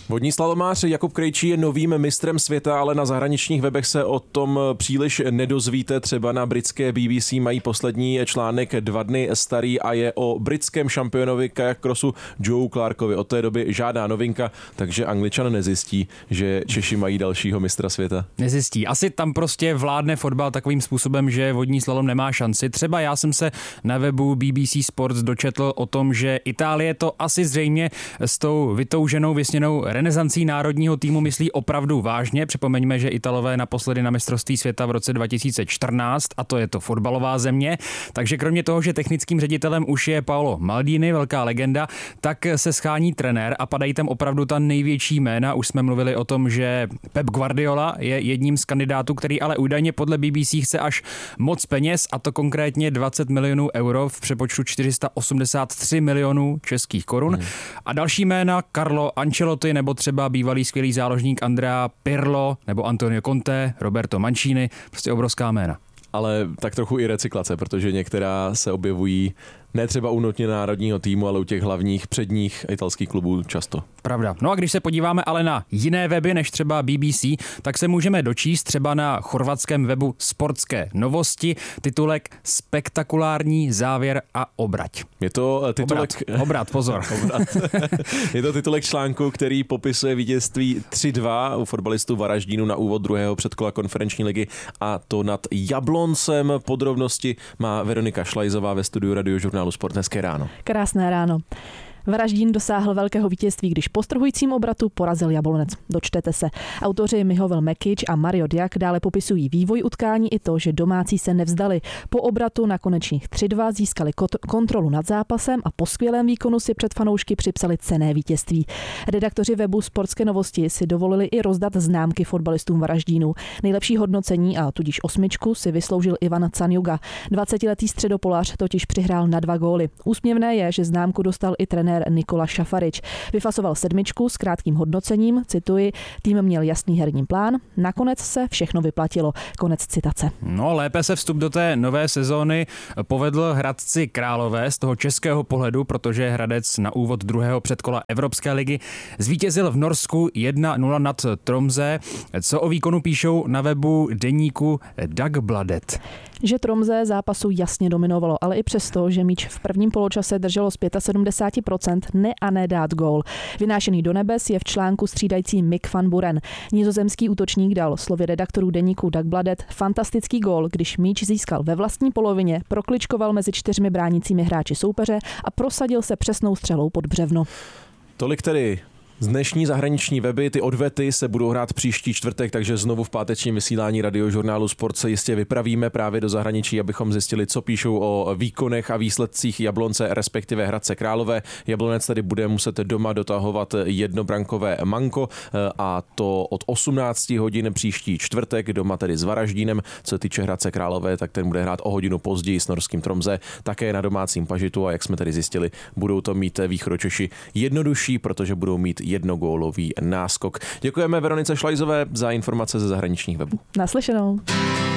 Vodní slalomář Jakub Krejčí je novým mistrem světa, ale na zahraničních webech se o tom příliš nedozvíte. Třeba na britské BBC mají poslední článek 2 dny starý a je o britském šampionovi kajak crossu Joe Clarkovi. Od té doby žádná novinka, takže Angličan nezjistí, že Češi mají dalšího mistra světa. Nezjistí. Asi tam prostě vládne fotbal takovým způsobem, že vodní slalom nemá šanci. Třeba já jsem se na webu BBC Sports dočetl o tom, že Itálie to asi zřejmě s tou vytouženou, vysněnou renesancí národního týmu myslí opravdu vážně. Připomeňme, že Italové naposledy na mistrovství světa v roce 2014 a to je to fotbalová země. Takže kromě toho, že technickým ředitelem už je Paolo Maldini, velká legenda, tak se schání trenér a padají tam opravdu ta největší jména. Už jsme mluvili o tom, že Pep Guardiola je jedním z kandidátů, který ale údajně podle BBC chce až moc peněz, a to konkrétně 20 milionů euro v přepočtu 483 milionů českých korun. A další jména Carlo Ancelotti nebo třeba bývalý skvělý záložník Andrea Pirlo nebo Antonio Conte, Roberto Mancini, prostě obrovská jména. Ale tak trochu i recyklace, protože některá se objevují ne třeba u nutně národního týmu, ale u těch hlavních předních italských klubů často. Pravda. No a když se podíváme ale na jiné weby než třeba BBC, tak se můžeme dočíst třeba na chorvatském webu Sportské novosti titulek Spektakulární závěr a obrať. Je to titulek... Obrat, pozor. Obrat. Je to titulek článku, který popisuje vítězství 3-2 u fotbalistů Varaždínu na úvod druhého předkola konferenční ligy, a to nad Jabloncem. Podrobnosti má Veronika Šlajzová ve studiu Radiožurnálu Sport. Hezké ráno. Krásné ráno. Varaždín dosáhl velkého vítězství, když po strhujícím obratu porazil Jablonec. Dočtete se. Autoři Mihovel Mekič a Mario Diak dále popisují vývoj utkání i to, že domácí se nevzdali. Po obratu na konečných 3-2 získali kontrolu nad zápasem a po skvělém výkonu si před fanoušky připsali cenné vítězství. Redaktoři webu Sportské novosti si dovolili i rozdat známky fotbalistům Varaždínu. Nejlepší hodnocení a tudíž 8 si vysloužil Ivan Canjuga. 20letý středopolař totiž přihrál na 2 góly. Úsměvné je, že známku dostal i trenér Nikola Šafarič. Vyfasoval 7 s krátkým hodnocením, cituji, tým měl jasný herní plán, nakonec se všechno vyplatilo. Konec citace. No, lépe se vstup do té nové sezóny povedl Hradci Králové z toho českého pohledu, protože Hradec na úvod druhého předkola Evropské ligy zvítězil v Norsku 1-0 nad Tromsø. Co o výkonu píšou na webu deníku Dagbladet? Že Tromsø zápasu jasně dominovalo, ale i přesto, že míč v prvním poločase drželo z 75%, ne a ne dát gól. Vynášený do nebes je v článku střídající Mick van Buren. Nizozemský útočník dal slovy redaktorů deníku Dagbladet fantastický gól, když míč získal ve vlastní polovině, prokličkoval mezi 4 bránícími hráči soupeře a prosadil se přesnou střelou pod břevno. Tolik tedy z dnešní zahraniční weby. Ty odvety se budou hrát příští čtvrtek, takže znovu v pátečním vysílání Radiožurnálu Sport se jistě vypravíme právě do zahraničí, abychom zjistili, co píšou o výkonech a výsledcích Jablonce, respektive Hradce Králové. Jablonec tedy bude muset doma dotahovat jednobrankové manko, a to od 18 hodin příští čtvrtek, doma tedy s Varaždínem. Co se týče Hradce Králové, tak ten bude hrát o hodinu později s norským Tromsø, také na domácím Pažitu, a jak jsme tedy zjistili, budou to mít Východočeši jednodušší, protože budou mít jednogólový náskok. Děkujeme Veronice Šlajzové za informace ze zahraničních webů. Naslyšenou.